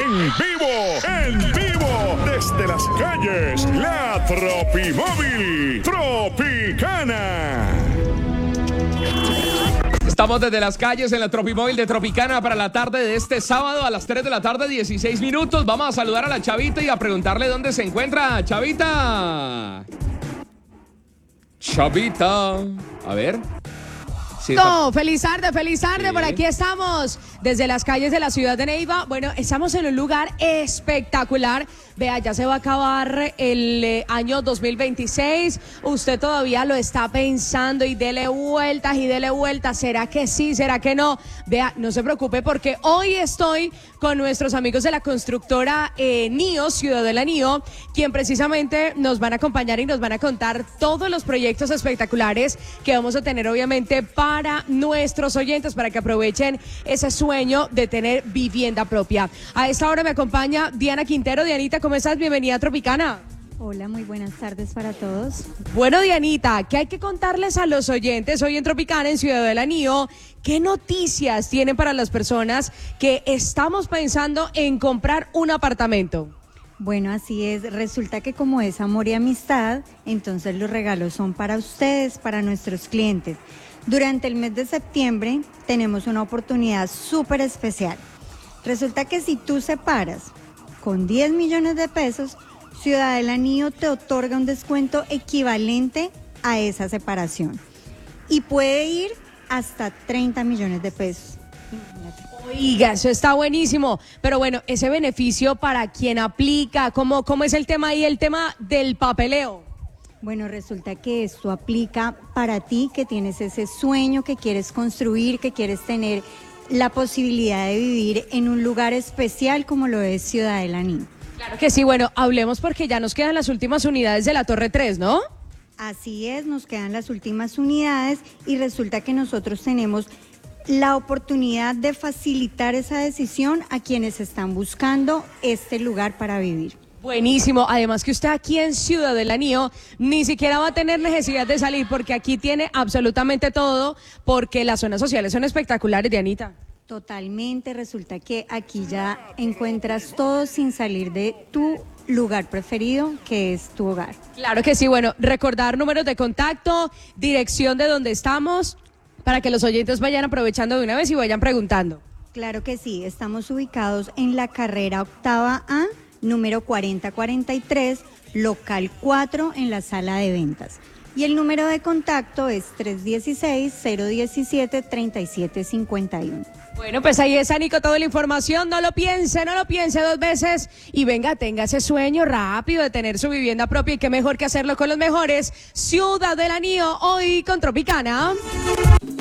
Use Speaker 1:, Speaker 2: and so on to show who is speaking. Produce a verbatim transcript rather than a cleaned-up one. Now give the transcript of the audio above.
Speaker 1: En vivo, en vivo, desde las calles, la Tropimóvil Tropicana.
Speaker 2: Estamos desde las calles en la Tropimóvil de Tropicana para la tarde de este sábado a las tres de la tarde, dieciséis minutos. Vamos a saludar a la Chavita y a preguntarle dónde se encuentra. Chavita. Chavita. A ver.
Speaker 3: Sí, no, feliz tarde, feliz tarde, sí. Por aquí estamos, desde las calles de la ciudad de Neiva. Bueno, estamos en un lugar espectacular. Vea, ya se va a acabar el eh, año dos mil veintiséis. Usted todavía lo está pensando y dele vueltas y dele vueltas. ¿Será que sí? ¿Será que no? Vea, no se preocupe porque hoy estoy con nuestros amigos de la constructora eh, NIO, Ciudadela NIO, quien precisamente nos van a acompañar y nos van a contar todos los proyectos espectaculares que vamos a tener obviamente para nuestros oyentes, para que aprovechen ese sueño de tener vivienda propia. A esta hora me acompaña Diana Quintero. Dianita, ¿cómo estás? Bienvenida a Tropicana.
Speaker 4: Hola, muy buenas tardes para todos.
Speaker 3: Bueno, Dianita, ¿qué hay que contarles a los oyentes hoy en Tropicana, en Ciudadela NIO? ¿Qué noticias tienen para las personas que estamos pensando en comprar un apartamento?
Speaker 4: Bueno, así es. Resulta que como es amor y amistad, entonces los regalos son para ustedes, para nuestros clientes. Durante el mes de septiembre tenemos una oportunidad súper especial. Resulta que si tú separas con diez millones de pesos, Ciudadela NIO te otorga un descuento equivalente a esa separación. Y puede ir hasta treinta millones de pesos.
Speaker 3: Oiga, eso está buenísimo. Pero bueno, ese beneficio para quien aplica, ¿cómo, cómo es el tema ahí, el tema del papeleo?
Speaker 4: Bueno, resulta que esto aplica para ti que tienes ese sueño, que quieres construir, que quieres tener la posibilidad de vivir en un lugar especial como lo es Ciudadela NIO.
Speaker 3: Claro que sí, bueno, hablemos porque ya nos quedan las últimas unidades de la Torre tres, ¿no?
Speaker 4: Así es, nos quedan las últimas unidades y resulta que nosotros tenemos la oportunidad de facilitar esa decisión a quienes están buscando este lugar para vivir.
Speaker 3: Buenísimo, además que usted aquí en Ciudadela NIO ni siquiera va a tener necesidad de salir porque aquí tiene absolutamente todo, porque las zonas sociales son espectaculares, Dianita.
Speaker 4: Totalmente, resulta que aquí ya encuentras todo sin salir de tu lugar preferido, que es tu hogar.
Speaker 3: Claro que sí, bueno, recordar números de contacto, dirección de donde estamos, para que los oyentes vayan aprovechando de una vez y vayan preguntando.
Speaker 4: Claro que sí, estamos ubicados en la carrera octava A, número cuarenta cuarenta y tres, local cuatro, en la sala de ventas. Y el número de contacto es tres uno seis, cero uno siete, tres siete cinco uno.
Speaker 3: Bueno, pues ahí está, Nico, toda la información. No lo piense, no lo piense dos veces. Y venga, tenga ese sueño rápido de tener su vivienda propia. Y qué mejor que hacerlo con los mejores. Ciudadela NIO, hoy con Tropicana.